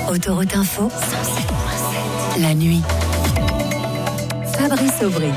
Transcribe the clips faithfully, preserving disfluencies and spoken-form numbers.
Autoroute Info, la nuit. Fabrice Aubry.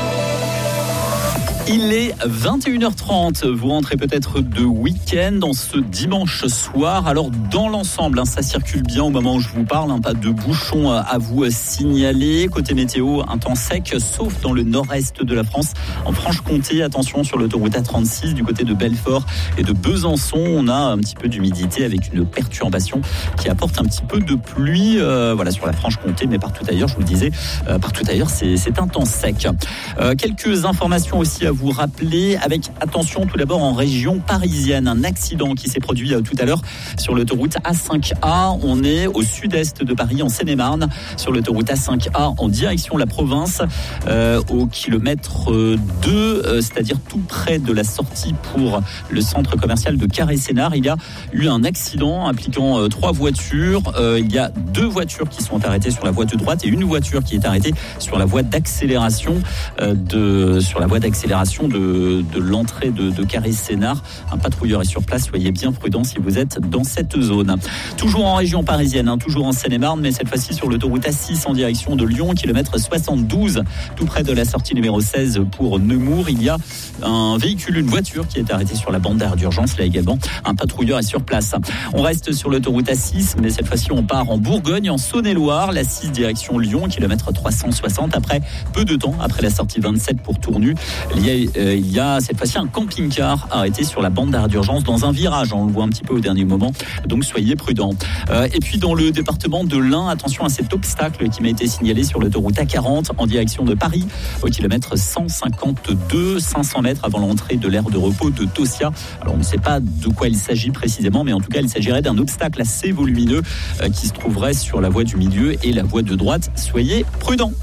Il est vingt et une heures trente, vous rentrez peut-être de week-end en ce dimanche soir. Alors dans l'ensemble, hein, ça circule bien au moment où je vous parle, hein, pas de bouchons à vous signaler. Côté météo, un temps sec, sauf dans le nord-est de la France. En Franche-Comté, attention sur l'autoroute A trente-six, du côté de Belfort et de Besançon, on a un petit peu d'humidité avec une perturbation qui apporte un petit peu de pluie euh, voilà, sur la Franche-Comté, mais partout ailleurs, je vous le disais, euh, partout ailleurs, c'est, c'est un temps sec. Euh, quelques informations aussi à vous rappeler, avec attention tout d'abord en région parisienne, un accident qui s'est produit tout à l'heure sur l'autoroute A cinq A. On est au sud-est de Paris, en Seine-et-Marne, sur l'autoroute A cinq A en direction de la province, euh, au kilomètre deux, euh, c'est-à-dire tout près de la sortie pour le centre commercial de Carré-Sénart. Il y a eu un accident impliquant euh, trois voitures. Euh, il y a deux voitures qui sont arrêtées sur la voie de droite et une voiture qui est arrêtée sur la voie d'accélération euh, de sur la voie d'accélération de, de l'entrée de, de Carré-Sénart. Un patrouilleur est sur place, soyez bien prudents si vous êtes dans cette zone. Toujours en région parisienne, hein, toujours en Seine-et-Marne, mais cette fois-ci sur l'autoroute A six en direction de Lyon, kilomètre soixante-douze, tout près de la sortie numéro seize pour Nemours. Il y a un véhicule, une voiture qui est arrêtée sur la bande d'arrêt d'urgence. Là également, un patrouilleur est sur place. On reste sur l'autoroute A six, mais cette fois-ci on part en Bourgogne, en Saône-et-Loire, la six direction Lyon, kilomètre trois cent soixante, après peu de temps, après la sortie vingt-sept pour Tournu. Il y a Euh, il y a cette fois-ci un camping-car arrêté sur la bande d'arrêt d'urgence dans un virage. On le voit un petit peu au dernier moment, donc soyez prudents. Euh, et puis dans le département de l'Ain, attention à cet obstacle qui m'a été signalé sur l'autoroute A quarante en direction de Paris, au kilomètre cent cinquante-deux, cinq cents mètres avant l'entrée de l'aire de repos de Tossia. Alors on ne sait pas de quoi il s'agit précisément, mais en tout cas il s'agirait d'un obstacle assez volumineux euh, qui se trouverait sur la voie du milieu et la voie de droite. Soyez prudents.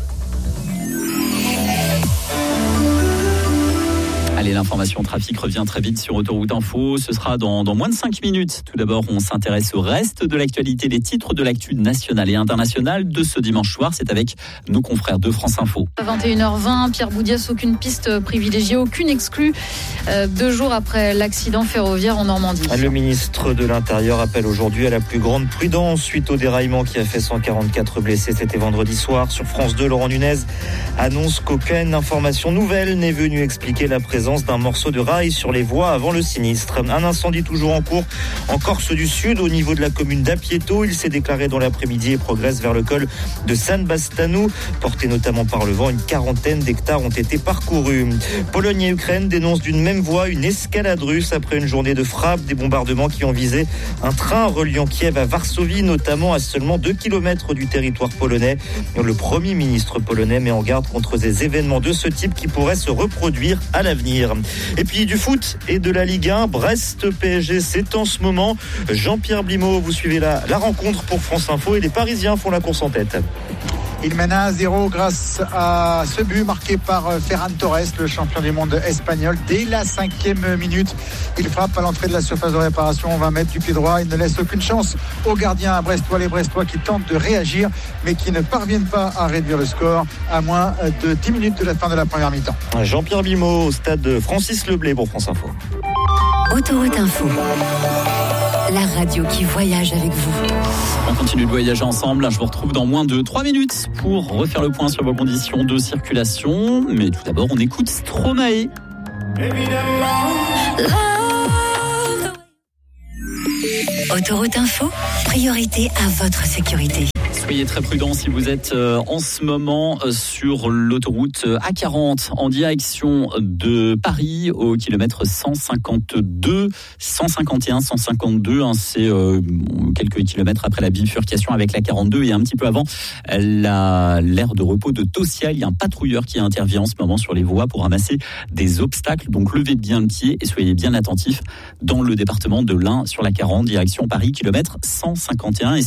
Allez, l'information trafic revient très vite sur Autoroute Info. Ce sera dans, dans moins de cinq minutes. Tout d'abord, on s'intéresse au reste de l'actualité, les titres de l'actu nationale et internationale de ce dimanche soir. C'est avec nos confrères de France Info. À vingt et une heures vingt, Pierre Boudias, aucune piste privilégiée, aucune exclue. Euh, deux jours après l'accident ferroviaire en Normandie. Le ministre de l'Intérieur appelle aujourd'hui à la plus grande prudence suite au déraillement qui a fait cent quarante-quatre blessés. C'était vendredi soir. Sur France deux, Laurent Nunez annonce qu'aucune information nouvelle n'est venue expliquer la présence d'un morceau de rail sur les voies avant le sinistre. Un incendie toujours en cours en Corse du Sud, au niveau de la commune d'Apieto. Il s'est déclaré dans l'après-midi et progresse vers le col de San Bastanou. Porté notamment par le vent, une quarantaine d'hectares ont été parcourus. Pologne et Ukraine dénoncent d'une même voix une escalade russe après une journée de frappe, des bombardements qui ont visé un train reliant Kiev à Varsovie, notamment à seulement deux kilomètres du territoire polonais. Le Premier ministre polonais met en garde contre des événements de ce type qui pourraient se reproduire à l'avenir. Et puis du foot et de la Ligue un, Brest-P S G, c'est en ce moment. Jean-Pierre Blimaud, vous suivez la, la rencontre pour France Info et les Parisiens font la course en tête. Il mène à un zéro grâce à ce but marqué par Ferran Torres, le champion du monde espagnol. Dès la cinquième minute, il frappe à l'entrée de la surface de réparation, vingt mètres du pied droit. Il ne laisse aucune chance aux gardiens brestois, les Brestois qui tentent de réagir, mais qui ne parviennent pas à réduire le score à moins de dix minutes de la fin de la première mi-temps. Jean-Pierre Blimaud au stade Francis Leblay pour France Info. Autoroute Info, la radio qui voyage avec vous. On continue de voyager ensemble. Je vous retrouve dans moins de trois minutes pour refaire le point sur vos conditions de circulation. Mais tout d'abord, on écoute Stromae. Autoroute Info, priorité à votre sécurité. Soyez très prudents si vous êtes euh, en ce moment euh, sur l'autoroute A quarante en direction de Paris au kilomètre cent cinquante-deux, cent cinquante et un, cent cinquante-deux. Hein, c'est euh, quelques kilomètres après la bifurcation avec la quarante-deux et un petit peu avant la, l'aire de repos de Tossia. Il y a un patrouilleur qui intervient en ce moment sur les voies pour ramasser des obstacles. Donc levez bien le pied et soyez bien attentifs dans le département de l'Ain sur la quarante direction Paris, kilomètre cent cinquante et un. Et